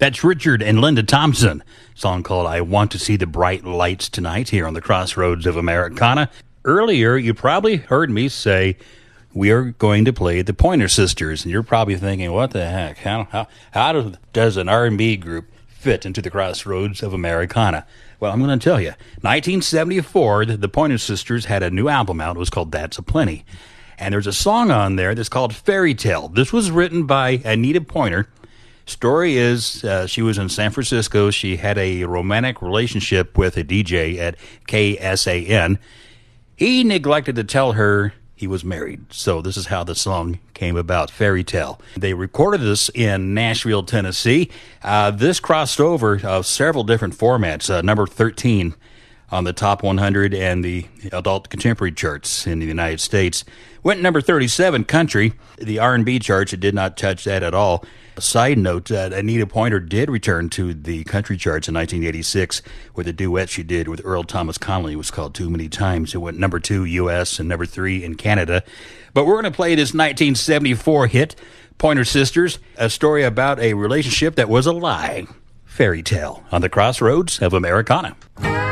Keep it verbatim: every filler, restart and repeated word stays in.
That's Richard and Linda Thompson. Song called I Want to See the Bright Lights Tonight here on the Crossroads of Americana. Earlier, you probably heard me say we are going to play the Pointer Sisters. And you're probably thinking, what the heck? How, how, how does, does an R and B group fit into the Crossroads of Americana? Well, I'm going to tell you. nineteen seventy-four, the, the Pointer Sisters had a new album out. It was called That's a Plenty. And there's a song on there that's called Fairy Tale. This was written by Anita Pointer. Story is uh, she was in San Francisco. She had a romantic relationship with a D J at K S A N. He neglected to tell her he was married. So this is how the song came about, Fairy Tale. They recorded this in Nashville, Tennessee. Uh, this crossed over uh, several different formats. Uh, number thirteen on the top one hundred and the adult contemporary charts in the United States. Went number thirty-seven country. The R and B charts, it did not touch that at all. A side note, uh, Anita Pointer did return to the country charts in nineteen eighty-six with a duet she did with Earl Thomas Conley. It was called Too Many Times. It went number two U S and number three in Canada. But we're going to play this nineteen seventy-four hit, Pointer Sisters, a story about a relationship that was a lie. Fairy Tale on the Crossroads of Americana.